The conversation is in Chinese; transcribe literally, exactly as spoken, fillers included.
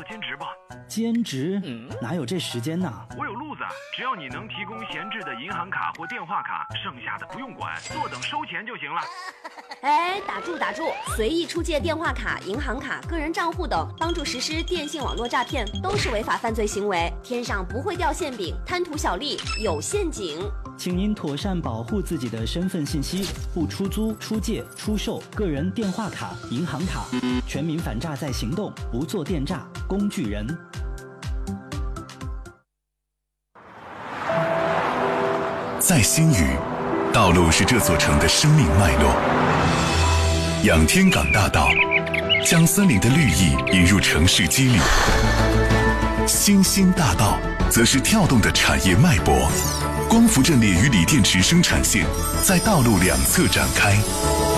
兼职吧。 兼职？嗯，哪有这时间呢？ 我有路子，只要你能提供闲置的银行卡或电话卡，剩下的不用管，坐等收钱就行了。 哎，打住打住！随意出借电话卡、银行卡、个人账户等，帮助实施电信网络诈骗，都是违法犯罪行为。天上不会掉馅饼，贪图小利有陷阱。 请您妥善保护自己的身份信息，不出租、出借、出售个人电话卡、银行卡。全民反诈在行动，不做电诈工具人。 在新余，道路是这座城的生命脉络。仰天港大道将森林的绿意引入城市肌理，新兴大道则是跳动的产业脉搏。光伏阵列与锂电池生产线在道路两侧展开，